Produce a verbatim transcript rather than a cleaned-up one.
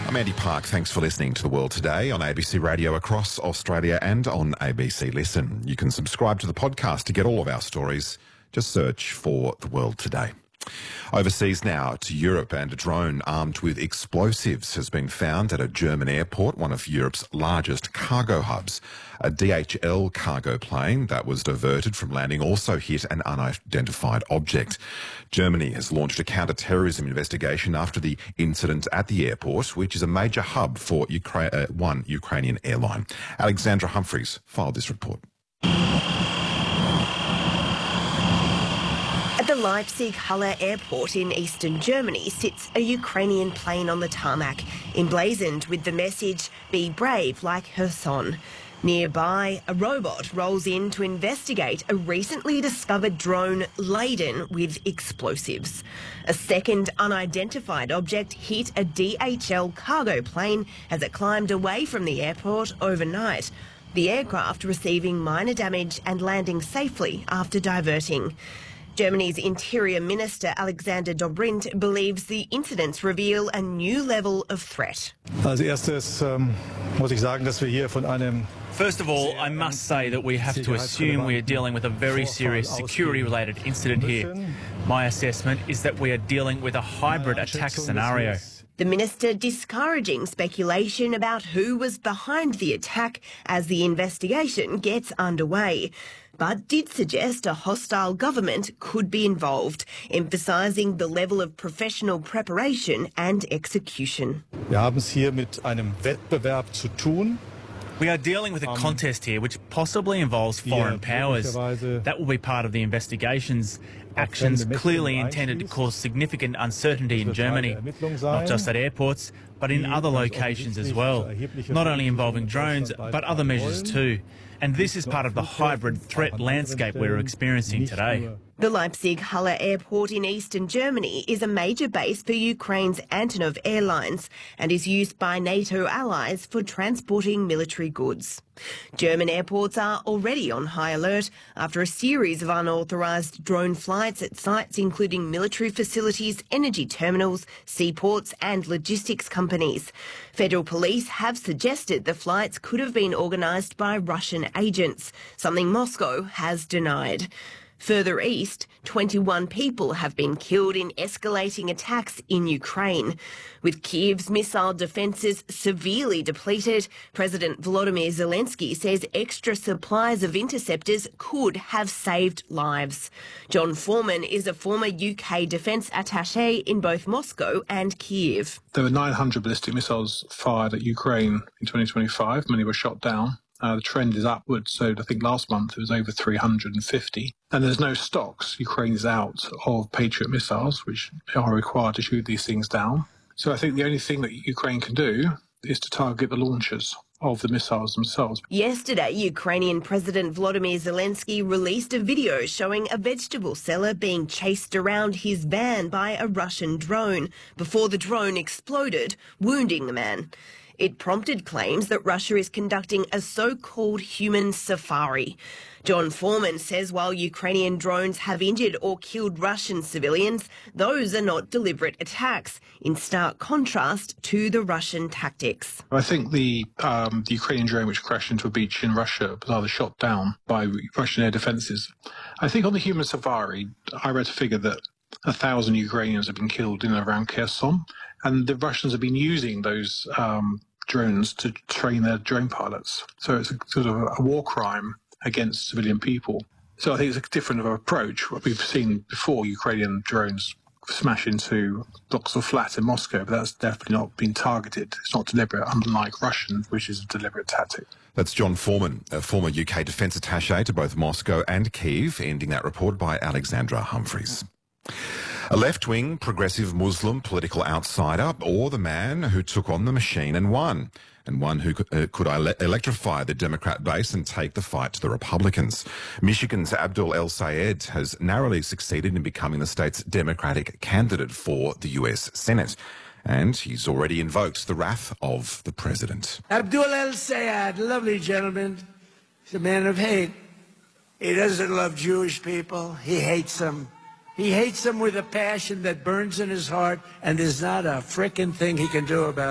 I'm Andy Park. Thanks for listening to The World Today on A B C Radio across Australia and on A B C Listen. You can subscribe to the podcast to get all of our stories. Just search for The World Today. Overseas now to Europe, and a drone armed with explosives has been found at a German airport, one of Europe's largest cargo hubs. A D H L cargo plane that was diverted from landing also hit an unidentified object. Germany has launched a counter-terrorism investigation after the incident at the airport, which is a major hub for Ukra- uh, one Ukrainian airline. Alexandra Humphreys filed this report. At the Leipzig-Halle airport in eastern Germany sits a Ukrainian plane on the tarmac, emblazoned with the message, "Be brave like Kherson." Nearby, a robot rolls in to investigate a recently discovered drone laden with explosives. A second unidentified object hit a D H L cargo plane as it climbed away from the airport overnight, the aircraft receiving minor damage and landing safely after diverting. Germany's Interior Minister Alexander Dobrindt believes the incidents reveal a new level of threat. Als erstes ähm, muss ich sagen, dass wir hier von einem First of all, I must say that we have to assume we are dealing with a very serious security-related incident here. My assessment is that we are dealing with a hybrid attack scenario. The minister discouraging speculation about who was behind the attack as the investigation gets underway, but did suggest a hostile government could be involved, emphasising the level of professional preparation and execution. Wir haben es hier mit einem Wettbewerb zu tun. We are dealing with a contest here which possibly involves foreign powers. That will be part of the investigations. Actions clearly intended to cause significant uncertainty in Germany, not just at airports, but in other locations as well, not only involving drones, but other measures too. And this is part of the hybrid threat landscape we're experiencing today. The Leipzig-Halle airport in eastern Germany is a major base for Ukraine's Antonov Airlines and is used by NATO allies for transporting military goods. German airports are already on high alert after a series of unauthorised drone flights at sites including military facilities, energy terminals, seaports and logistics companies. Federal police have suggested the flights could have been organised by Russian agents, something Moscow has denied. Further east, twenty-one people have been killed in escalating attacks in Ukraine. With Kyiv's missile defences severely depleted, President Volodymyr Zelensky says extra supplies of interceptors could have saved lives. John Foreman is a former U K defence attaché in both Moscow and Kyiv. There were nine hundred ballistic missiles fired at Ukraine in twenty twenty-five. Many were shot down. Uh, the trend is upwards, so I think last month it was over three hundred fifty. And there's no stocks. Ukraine is out of Patriot missiles, which are required to shoot these things down. So I think the only thing that Ukraine can do is to target the launchers of the missiles themselves. Yesterday, Ukrainian President Volodymyr Zelensky released a video showing a vegetable seller being chased around his van by a Russian drone before the drone exploded, wounding the man. It prompted claims that Russia is conducting a so-called human safari. John Foreman says while Ukrainian drones have injured or killed Russian civilians, those are not deliberate attacks, in stark contrast to the Russian tactics. I think the, um, the Ukrainian drone which crashed into a beach in Russia was either shot down by Russian air defences. I think on the human safari, I read a figure that a thousand Ukrainians have been killed in and around Kherson, and the Russians have been using those um, drones to train their drone pilots. So it's a sort of a war crime against civilian people. So I think it's a different of approach. What we've seen before, Ukrainian drones smash into blocks of flats in Moscow, but that's definitely not been targeted. It's not deliberate, unlike Russian, which is a deliberate tactic. That's John Foreman, a former U K defence attaché to both Moscow and Kyiv, ending that report by Alexandra Humphreys. A left-wing, progressive Muslim political outsider, or the man who took on the machine and won, and one who could, uh, could ele- electrify the Democrat base and take the fight to the Republicans. Michigan's Abdul El Sayed has narrowly succeeded in becoming the state's Democratic candidate for the U S Senate, and he's already invoked the wrath of the president. Abdul El Sayed, lovely gentleman, he's a man of hate. He doesn't love Jewish people. He hates them. He hates them with a passion that burns in his heart, and there's not a frickin' thing he can do about it.